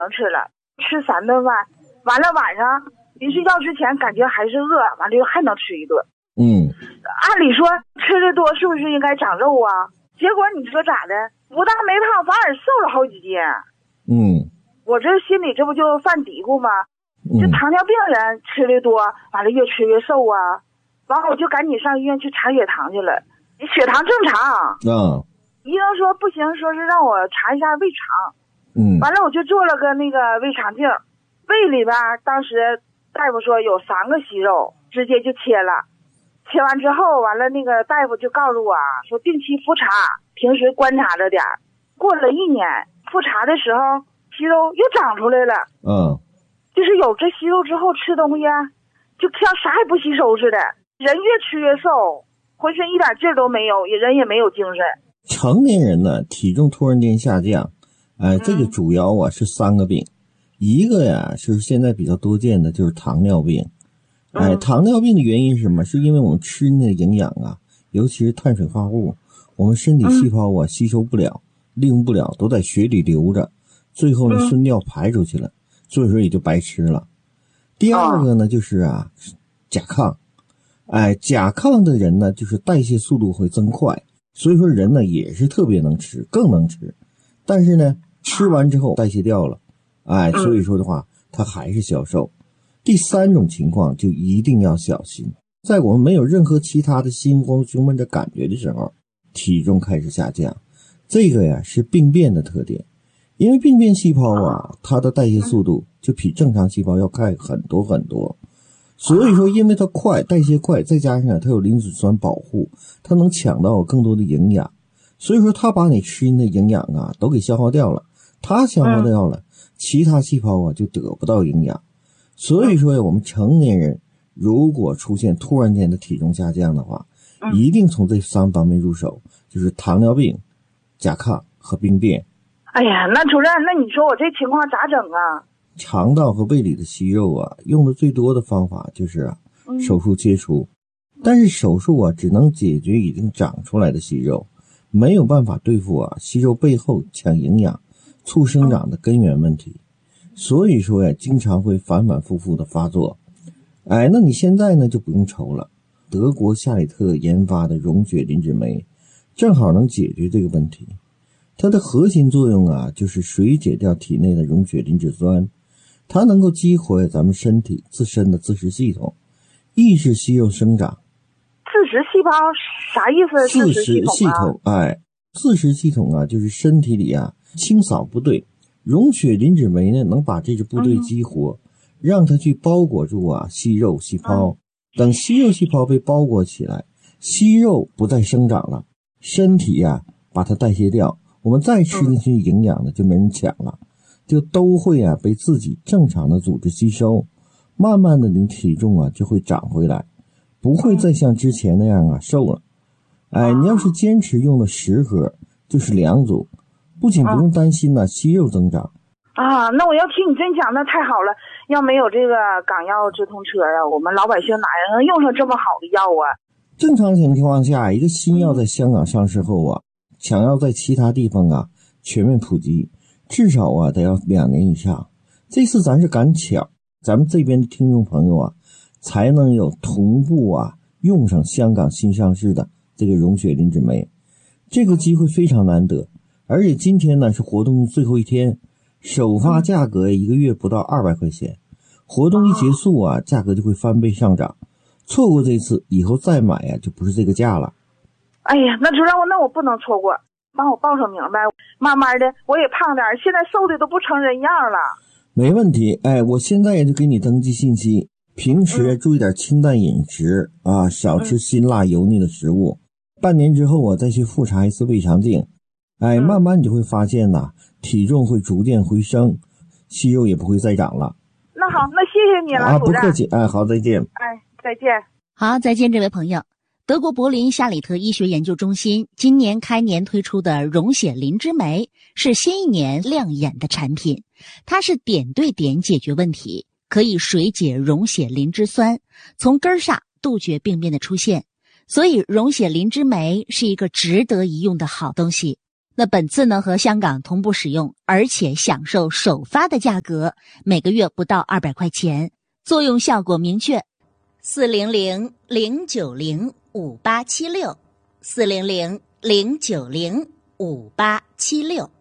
能吃了，吃3顿饭，完了晚上临睡觉之前感觉还是饿，完了又还能吃一顿。按理说吃的多是不是应该长肉啊？结果你说咋的？不但没胖，反而瘦了好几斤。我这心里这不就犯嘀咕吗？这糖尿病人吃的多，完了越吃越瘦啊。完了我就赶紧上医院去查血糖去了，血糖正常。医生说不行，说是让我查一下胃肠。完了我就做了个那个胃肠镜，胃里边当时大夫说有3个息肉，直接就切了。切完之后，完了那个大夫就告诉我说定期复查，平时观察着点。过了1年，复查的时候息肉又长出来了。就是有这息肉之后吃东西就像啥也不吸收似的，人越吃越瘦，浑身一点劲儿都没有，人也没有精神。 成年人呢体重突然间下降，这个主要是3个病。一个呀是现在比较多见的就是糖尿病。糖尿病的原因是什么？是因为我们吃那个营养尤其是碳水化合物，我们身体细胞吸收不了，利用不了，都在血里留着，最后呢顺尿排出去了，所以说也就白吃了。第二个呢就是甲亢。甲亢的人呢就是代谢速度会增快，所以说人呢也是特别能吃，更能吃，但是呢吃完之后代谢掉了，所以说的话他还是消瘦。第3种情况就一定要小心，在我们没有任何其他的心慌胸闷的感觉的时候，体重开始下降，这个呀是病变的特点。因为病变细胞它的代谢速度就比正常细胞要快很多很多，所以说因为它快，代谢快，再加上它有磷脂酸保护，它能抢到更多的营养，所以说它把你吃进的营养都给消耗掉了，它消耗掉了，其他细胞就得不到营养。所以说我们成年人如果出现突然间的体重下降的话，一定从这3方面入手，就是糖尿病、甲亢和病变。 哎呀，那主任，那你说我这情况咋整啊？ 肠道和胃里的息肉用的最多的方法就是手术切除。但是手术只能解决已经长出来的息肉，没有办法对付息肉背后抢营养、促生长的根源问题。所以说经常会反反复复的发作。那你现在呢就不用愁了，德国夏里特研发的溶血磷脂酶正好能解决这个问题。它的核心作用就是水解掉体内的溶血磷脂酸，它能够激活咱们身体自身的自噬系统，抑制息肉生长。 自噬细胞啥意思？ 自噬系统自噬系统就是身体里清扫部队，溶血磷脂酶呢能把这支部队激活，让它去包裹住息肉细胞。等息肉细胞被包裹起来，息肉不再生长了，身体把它代谢掉，我们再吃进去营养呢就没人抢了，就都会被自己正常的组织吸收，慢慢的你体重就会长回来，不会再像之前那样瘦了。你要是坚持用了10盒，就是2组，不仅不用担心息肉增长那我要听你真讲，那太好了。要没有这个港药直通车我们老百姓哪能用上这么好的药正常情况下，一个新药在香港上市后想要在其他地方全面普及，至少得要2年以上。这次咱是赶巧，咱们这边的听众朋友才能有同步用上香港新上市的这个溶血磷脂酶，这个机会非常难得。而且今天呢是活动最后一天，首发价格1个月不到200块钱，活动一结束价格就会翻倍上涨，错过这次以后再买就不是这个价了。 哎呀，那主任，那我不能错过，帮我报上名呗。慢慢的我也胖点，现在瘦的都不成人样了。 没问题，我现在也就给你登记信息，平时注意点清淡饮食少吃辛辣油腻的食物。半年之后我再去复查一次胃肠镜，慢慢你就会发现体重会逐渐回升，息肉也不会再长了。 那好，那谢谢你了，主任。 不客气，好，再见。 再见。 好，再见，这位朋友。德国柏林夏里特医学研究中心今年开年推出的溶血磷脂酶是新一年亮眼的产品，它是点对点解决问题，可以水解溶血磷脂酸，从根上杜绝病变的出现。所以溶血磷脂酶是一个值得一用的好东西。 那本次呢和香港同步使用，而且享受首发的价格，每个月不到200块钱，作用效果明确。400-090-5876 400-090-5876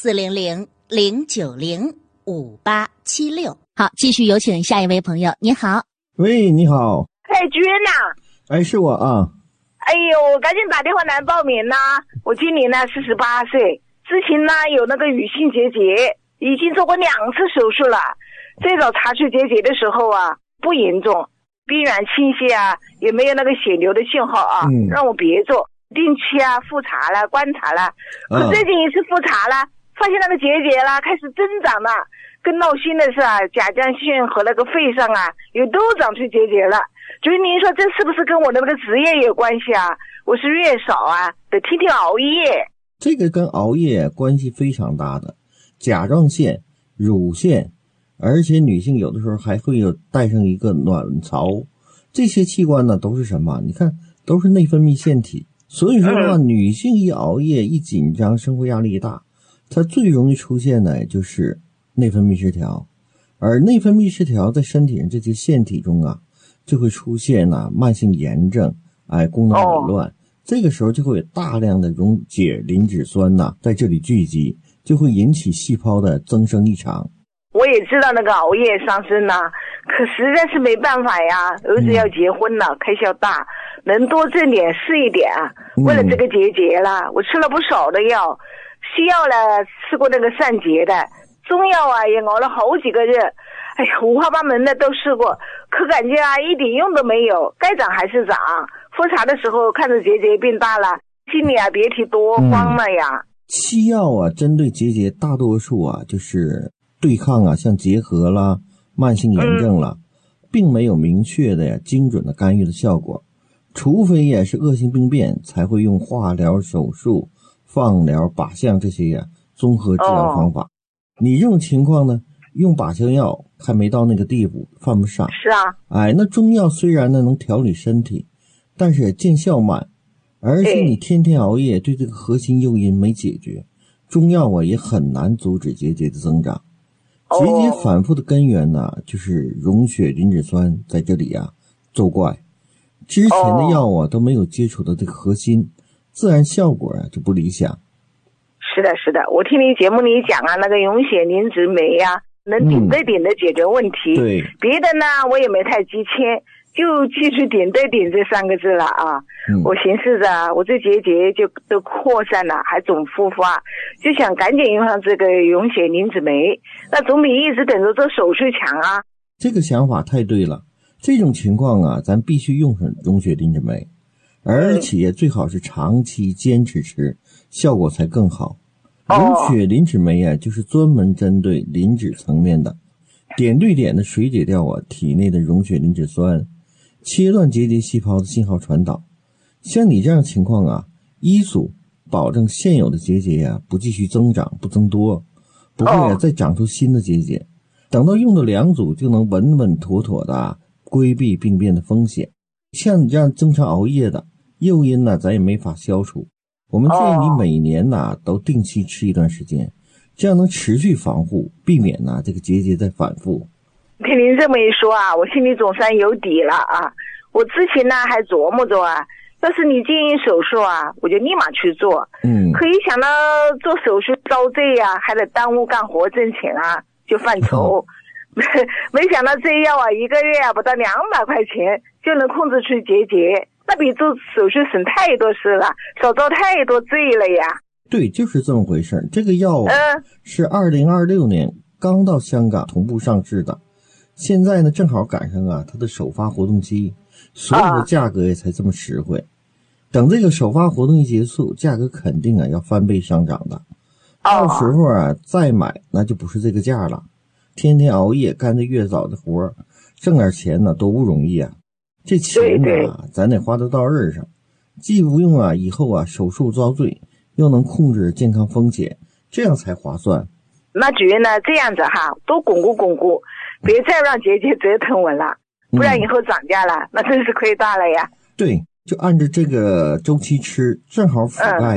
400-090-5876。好，继续有请下一位朋友。你好。 喂，你好。 哎，君呐。 哎，是我啊。 哎呦，我赶紧打电话来报名呐！我今年呢48岁，之前呢有那个乳腺结节，已经做过2次手术了。最早查出结节的时候啊，不严重，边缘倾斜啊，也没有那个血流的信号啊，让我别做，定期啊复查了，观察了。可最近一次复查了，发现那个结节啦开始增长了。更闹心的是啊，甲状腺和那个肺上啊，也都长出结节了。就是您说这是不是跟我的那个职业有关系啊？我是月嫂啊，得天天熬夜。 这个跟熬夜关系非常大的，甲状腺、乳腺，而且女性有的时候还会有带上一个卵巢，这些器官呢都是什么？你看都是内分泌腺体。所以说呢，女性一熬夜一紧张，生活压力一大，它最容易出现的就是内分泌失调。而内分泌失调在身体上这些腺体中啊，就会出现慢性炎症，功能紊乱。这个时候就会有大量的溶解磷脂酸在这里聚集，就会引起细胞的增生异常。 我也知道那个熬夜伤身可实在是没办法呀，儿子要结婚了，开销大，能多挣点是一点啊。为了这个结节啦，我吃了不少的药，西药呢吃过那个散结的，中药啊也熬了好几个月。哎呀，五花八门的都试过，可感觉一点用都没有，该长还是长。复查的时候看着结节变大了，心里别提多慌了呀。 西药针对结节大多数就是对抗像结核啦、慢性炎症啦，并没有明确的精准的干预的效果，除非也是恶性病变才会用化疗、手术、放疗、靶向这些综合治疗方法。你这种情况呢，用靶向药还没到那个地步，犯不上。 是啊。 那中药虽然呢能调理身体，但是见效慢，而且你天天熬夜对这个核心诱因没解决，中药也很难阻止结节的增长。结节反复的根源呢，就是溶血磷脂酸在这里作怪。之前的药都没有接触到这个核心，自然效果就不理想。 是的，是的，我听你节目里讲那个溶血磷脂酶能顶对顶的解决问题。 对， 别的呢我也没太记清，就记住顶对顶这3个字了我寻思着我这结节就都扩散了，还总复发，就想赶紧用上这个溶血磷脂酶，那总比一直等着做手术强啊。 这个想法太对了，这种情况咱必须用上溶血磷脂酶，而且最好是长期坚持吃，效果才更好。溶血磷脂酶就是专门针对磷脂层面的，点对点的水解掉体内的溶血磷脂酸，切断结节细胞的信号传导。像你这样的情况一组保证现有的结节不继续增长不增多，不会再长出新的结节。等到用的2组就能稳稳妥妥的规避病变的风险。像你这样经常熬夜的诱因咱也没法消除。我们建议你每年都定期吃一段时间，这样能持续防护，避免这个结节再反复。 听您这么一说我心里总算有底了我之前呢还琢磨着要是你建议手术我就立马去做。可一想到做手术遭罪还得耽误干活挣钱就犯愁。没想到这药一个月不到200块钱就能控制出结节，那比做手术省太多事了，少遭太多罪了呀。 对，就是这么回事。这个药是2026年刚到香港同步上市的，现在呢正好赶上它的首发活动期，所以说价格也才这么实惠。等这个首发活动一结束，价格肯定要翻倍上涨的。到时候再买那就不是这个价了。天天熬夜干着月嫂的活，挣点钱多不容易这钱咱得花得到刃上，既不用以后手术遭罪，又能控制健康风险，这样才划算。 那主任呢这样子多巩固巩固，别再让结节折腾我了，不然以后涨价了那真是亏大了呀。 对，就按照这个周期吃，正好覆盖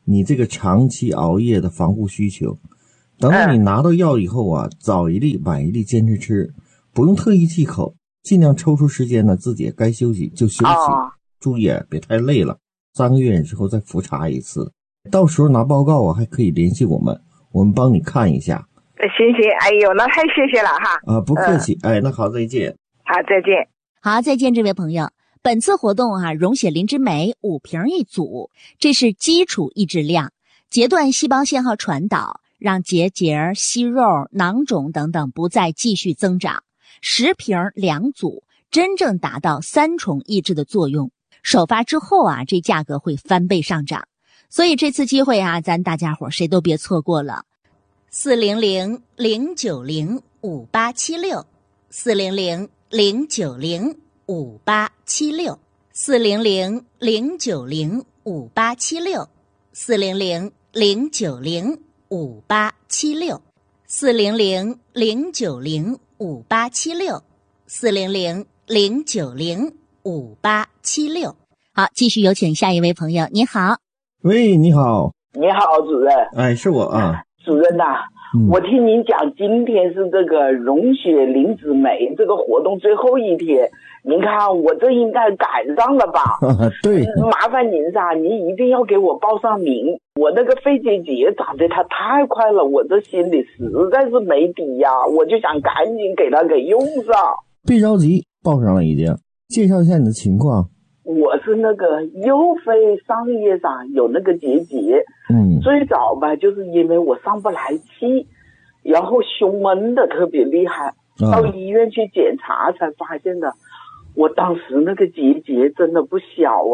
你这个长期熬夜的防护需求。等到你拿到药以后啊，早一粒晚一粒坚持吃，不用特意忌口，尽量抽出时间呢，自己该休息就休息，注意别太累了。3个月之后再复查一次，到时候拿报告还可以联系我们帮你看一下。 行，哎呦，那太谢谢了哈。 不客气，那好，再见。 好，再见。 好，再见，这位朋友。本次活动溶血灵芝酶5瓶一组，这是基础抑制量，截断细胞信号传导，让结节、息肉、囊肿等等不再继续增长。10瓶2组，真正达到3重抑制的作用。首发之后这价格会翻倍上涨，所以这次机会咱大家伙谁都别错过了。400-090-5876 400-090-5876 400-090-5876 400-090-5876 400-090-5876 400-090-5876。好，继续有请下一位朋友。你好。 喂，你好。 你好，主任。 是我啊。 主任我听您讲今天是这个溶血灵芝酶这个活动最后一天，您看我这应该赶上了吧？ 对。 麻烦您您一定要给我报上名。我那个肺结节长得它太快了，我这心里实在是没底呀，我就想赶紧给它给用上。 别着急，报上了已经。介绍一下你的情况。 我是那个右肺上叶上有那个结节，最早吧就是因为我上不来气，然后胸闷的特别厉害，到医院去检查才发现的。我当时那个结节真的不小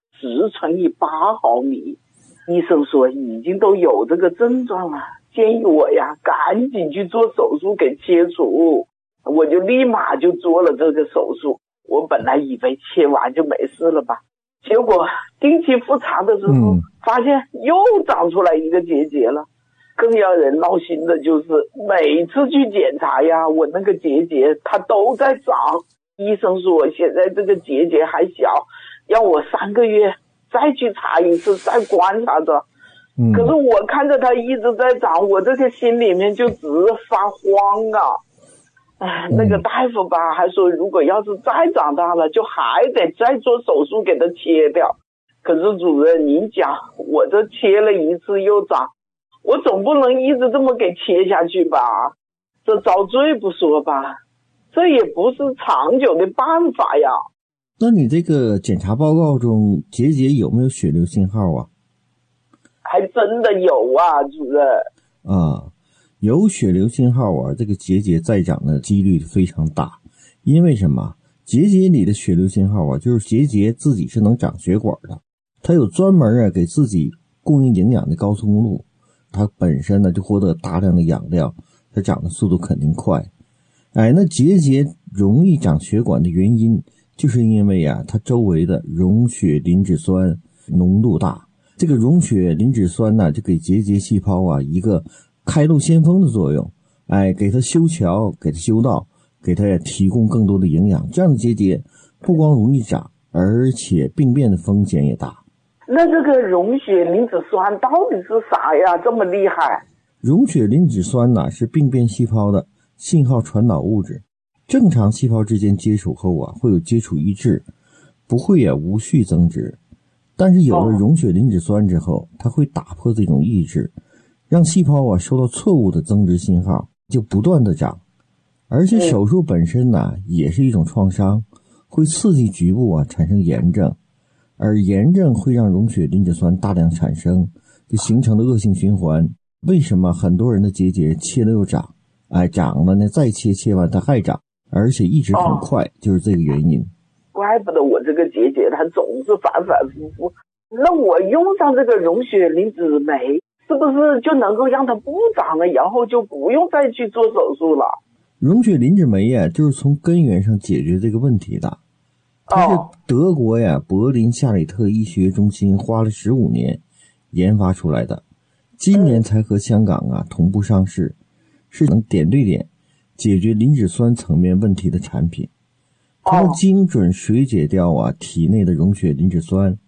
10乘以8毫米，医生说已经都有这个症状了，建议我赶紧去做手术给切除，我就立马就做了这个手术。我本来以为切完就没事了吧，结果定期复查的时候发现又长出来一个结节了。更让人闹心的就是每次去检查我那个结节它都在长，医生说现在这个结节还小，让我3个月再去查一次，再观察着。可是我看着它一直在长，我这个心里面就直发慌那个大夫吧还说如果要是再长大了就还得再做手术给它切掉。可是主任您讲我这切了一次又长，我总不能一直这么给切下去吧，这遭罪不说吧，这也不是长久的办法呀。 那你这个检查报告中结节有没有血流信号还真的有主任。 有血流信号这个结节再长的几率非常大。因为什么？结节里的血流信号就是结节自己是能长血管的，它有专门给自己供应营养的高速公路，它本身呢就获得大量的养料，它长的速度肯定快。那结节容易长血管的原因就是因为它周围的溶血磷脂酸浓度大。这个溶血磷脂酸呢就给结节细胞一个开路先锋的作用，给它修桥，给它修道，给它提供更多的营养。这样的结节不光容易长，而且病变的风险也大。 那这个溶血磷脂酸到底是啥呀？这么厉害？ 溶血磷脂酸是病变细胞的信号传导物质。正常细胞之间接触后会有接触抑制，不会无序增殖。但是有了溶血磷脂酸之后，它会打破这种抑制，让细胞收到错误的增殖信号，就不断的长。而且手术本身也是一种创伤，会刺激局部产生炎症，而炎症会让溶血磷脂酸大量产生，就形成了恶性循环。为什么很多人的结节切了又长，长了呢再切完它还长，而且一直很快，就是这个原因。 怪不得我这个结节它总是反反复复。那我用上这个溶血磷脂酶是不是就能够让它不长了，然后就不用再去做手术了？ 溶血磷脂酶就是从根源上解决这个问题的。它是德国柏林夏里特医学中心花了15年研发出来的，今年才和香港同步上市，是能点对点解决磷脂酸层面问题的产品。它能精准水解掉体内的溶血磷脂酸，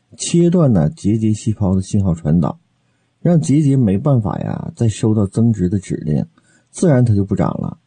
切断呢结节细胞的信号传导，让结节没办法呀再收到增殖的指令，自然它就不长了。